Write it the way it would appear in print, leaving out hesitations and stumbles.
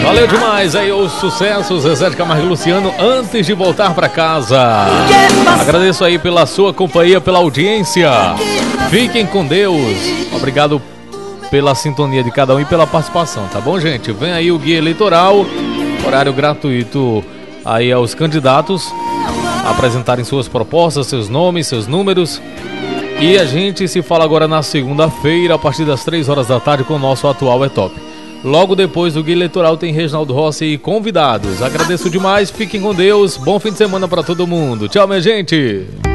Valeu demais aí os sucessos, Zezé de Camargo e Luciano, antes de voltar pra casa. Agradeço aí pela sua companhia, pela audiência. Fiquem com Deus. Obrigado pela sintonia de cada um e pela participação, tá bom, gente? Vem aí o guia eleitoral, horário gratuito aí aos candidatos apresentarem suas propostas, seus nomes, seus números. E a gente se fala agora na segunda-feira, a partir das 3 horas da tarde, com o nosso Atual é Top. Logo depois do guia eleitoral tem Reginaldo Rossi e convidados. Agradeço demais, fiquem com Deus, bom fim de semana para todo mundo. Tchau, minha gente!